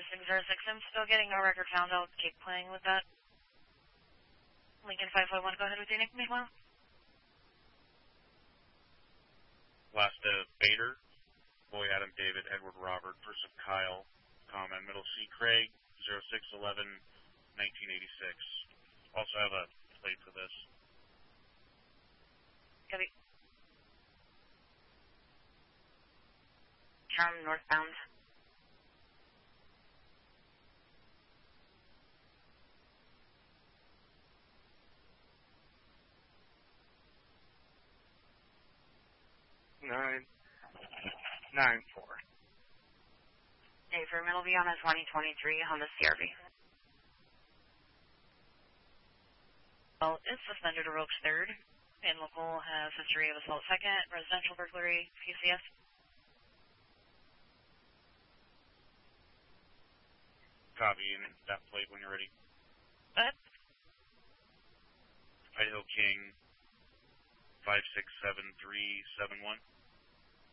606, I'm still getting no record found. I'll keep playing with that. Lincoln 551, go ahead with your name, meanwhile. Last Bader, Boy Adam David, Edward Robert, Person Kyle, comma, Middle C Craig, 0611, 1986. Also have a plate for this. Copy. Charm northbound. Nine, 4. Hey, for Middle V on a 2023 Honda CRV. Well, it's suspended to Roach 3rd, and local has history of assault 2nd, residential burglary, PCS. Copy, and that plate when you're ready. What? Idaho King, 567371.